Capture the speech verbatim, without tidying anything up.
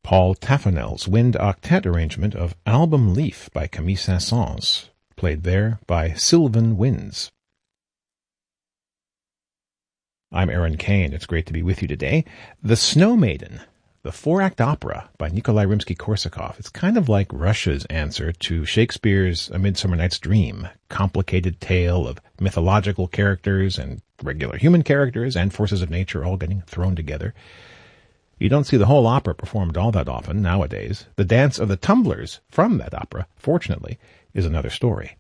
Paul Taffanel's wind octet arrangement of Album Leaf by Camille Saint-Saëns, played there by Sylvan Winds. I'm Aaron Kane. It's great to be with you today. The Snow Maiden, the four-act opera by Nikolai Rimsky-Korsakov. It's kind of like Russia's answer to Shakespeare's A Midsummer Night's Dream, complicated tale of mythological characters and regular human characters and forces of nature all getting thrown together. You don't see the whole opera performed all that often nowadays. The dance of the tumblers from that opera, fortunately, is another story.